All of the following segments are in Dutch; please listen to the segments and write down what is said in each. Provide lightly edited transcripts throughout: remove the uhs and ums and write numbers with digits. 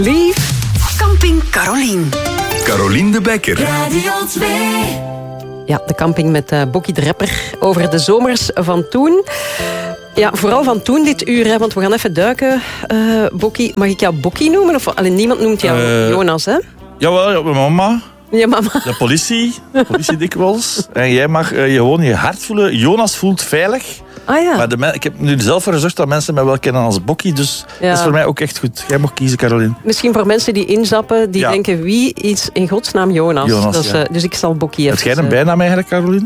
Lief. Camping Carolien. Carolien de Bekker. Radio 2. Ja, de camping met Bokkie de rapper over de zomers van toen. Ja, vooral van toen dit uur, hè, want we gaan even duiken. Bokkie, mag ik jou Bokkie noemen? Of niemand noemt jou Jonas, hè? Jawel, mijn mama. Je mama. De politie dikwijls. En jij mag gewoon je hart voelen. Jonas voelt veilig. Ah ja. Maar ik heb nu zelf voor gezorgd dat mensen mij wel kennen als Bokkie. Dus dat is voor mij ook echt goed. Jij mag kiezen, Carolien. Misschien voor mensen die inzappen, die denken wie is in godsnaam Jonas. Dus ik zal Bokkie even... Heb jij een bijnaam eigenlijk, Carolien?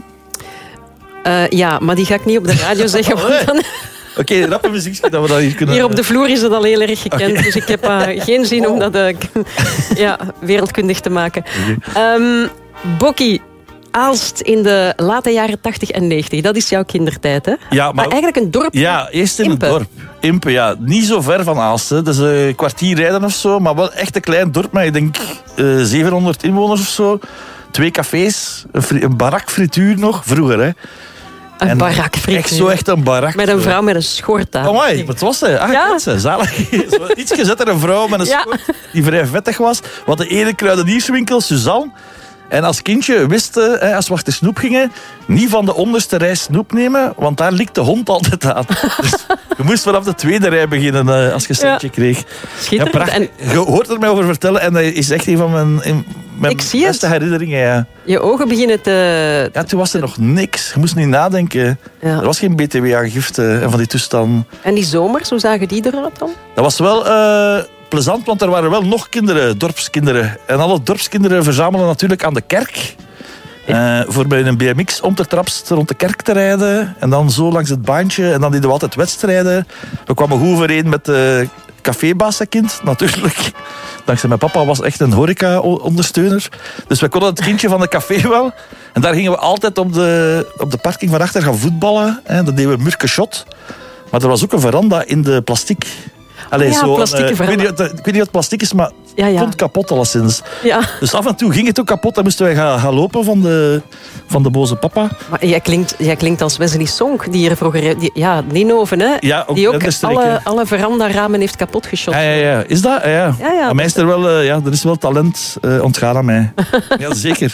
Ja, maar die ga ik niet op de radio zeggen. Oké, rappe muziekje dat we dat hier kunnen... Hier op de vloer is het al heel erg gekend. Okay. Dus ik heb geen zin om dat wereldkundig te maken. Okay. Bokkie, Aalst in de late jaren 80 en 90. Dat is jouw kindertijd, hè? Ja, maar eigenlijk een dorp. Ja, eerst in het dorp. Impe, ja. Niet zo ver van Aalst. Hè. Dus een kwartier rijden of zo. Maar wel echt een klein dorp met, ik denk, 700 inwoners of zo. 2 cafés, een barakfrituur nog. Vroeger, hè. Een barakfrituur. Echt een barak. Met een vrouw met een schort aan. Amai, wat was hij? Zalig. Iets gezet een vrouw met een schort die vrij vettig was. Wat de ene kruidenierswinkel, Suzanne. En als kindje wisten, als we achter snoep gingen, niet van de onderste rij snoep nemen, want daar likt de hond altijd aan. Dus je moest vanaf de tweede rij beginnen als je een centje kreeg. Schitterend. En je hoort er mij over vertellen en dat is echt een van mijn beste herinneringen. Ja. Je ogen beginnen te... Ja, toen was er nog niks. Je moest niet nadenken. Ja. Er was geen btw-aangifte en van die toestanden. En die zomers, hoe zagen die eruit dan? Dat was wel... plezant, want er waren wel nog kinderen, dorpskinderen. En alle dorpskinderen verzamelen natuurlijk aan de kerk. Voor bij een BMX om te trapst rond de kerk te rijden. En dan zo langs het baantje. En dan deden we altijd wedstrijden. We kwamen goed overeen met de cafébassenkind, natuurlijk. Dankzij mijn papa was echt een horeca-ondersteuner. Dus we konden het kindje van de café wel. En daar gingen we altijd op de parking van achter gaan voetballen. Dat deden we murkenshot. Maar er was ook een veranda in de plastic. Allee, ik weet niet wat plastic is, maar het komt kapot alleszins. Ja. Dus af en toe ging het ook kapot en moesten wij gaan lopen van de boze papa. Maar jij klinkt als Wesley Sonk, die hier vroeger... Ninhoven, hè? Ja, die ook alle veranda-ramen heeft kapotgeschot. Ja. Is dat? Ja. Aan mij is er is wel talent ontgaan aan mij. Ja, zeker.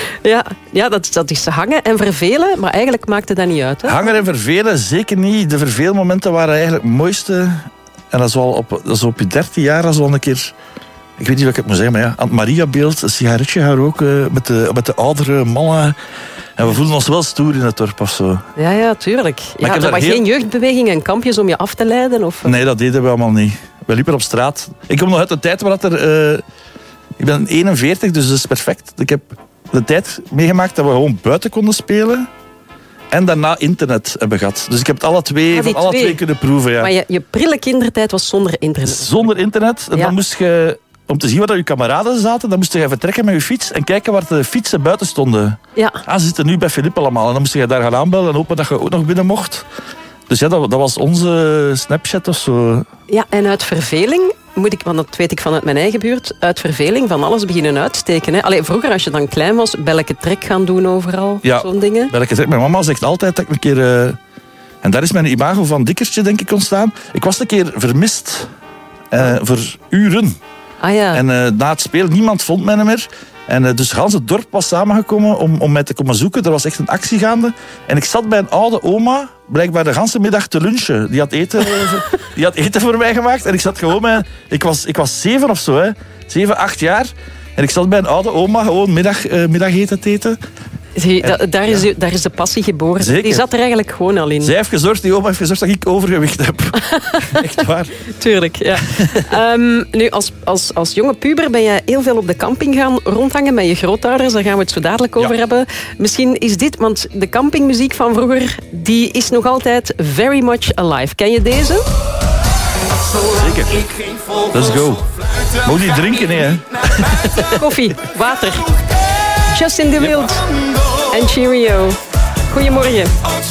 Ja, dat is hangen en vervelen, maar eigenlijk maakte dat niet uit. Hè? Hangen en vervelen, zeker niet. De verveelmomenten waren eigenlijk het mooiste... En dat is op je 13 jaar, dat is wel een keer... Ik weet niet wat ik het moet zeggen, maar aan het Maria-beeld, een sigaretje gaan roken met de oudere mannen. En we voelden ons wel stoer in het dorp of zo. Ja, tuurlijk. Maar geen jeugdbeweging en kampjes om je af te leiden? Of? Nee, dat deden we allemaal niet. We liepen op straat. Ik kom nog uit de tijd waar ik ben 41, dus dat is perfect. Ik heb de tijd meegemaakt dat we gewoon buiten konden spelen... En daarna internet hebben gehad. Dus ik heb het alle twee kunnen proeven. Ja. Maar je prille kindertijd was zonder internet? Zonder internet. En dan moest je, om te zien waar je kameraden zaten, dan moest je vertrekken met je fiets en kijken waar de fietsen buiten stonden. Ja. Ze zitten nu bij Philippe allemaal. En dan moest je daar gaan aanbellen en hopen dat je ook nog binnen mocht. Dus ja, dat was onze Snapchat of zo. Ja, en uit verveling... want dat weet ik vanuit mijn eigen buurt, uit verveling van alles beginnen uitsteken. Hè? Allee, vroeger, als je dan klein was, belletje trek gaan doen overal. Ja, zo'n dingen. Belletje trek. Mijn mama zegt altijd dat ik een keer... en daar is mijn imago van dikkertje, denk ik, ontstaan. Ik was een keer vermist. Voor uren. Ah ja. En na het spelen, niemand vond mij meer. En dus gans het dorp was samengekomen om mij te komen zoeken. Er was echt een actie gaande. En ik zat bij een oude oma, blijkbaar de ganse middag te lunchen. Die had eten voor mij gemaakt. En ik zat gewoon ik was 7 of zo, hè. 7, 8 jaar. En ik zat bij een oude oma gewoon middageten te eten. Daar is de passie geboren. Zeker. Die zat er eigenlijk gewoon al in. Die oma heeft gezorgd dat ik overgewicht heb. Echt waar. Tuurlijk, ja. Nu, als jonge puber ben je heel veel op de camping gaan rondhangen met je grootouders. Daar gaan we het zo dadelijk over hebben. Misschien is dit, want de campingmuziek van vroeger, die is nog altijd very much alive. Ken je deze? Zeker. Let's go. Moet niet drinken, hè? Koffie, water. Justin de Wild en Cheerio. Goedemorgen.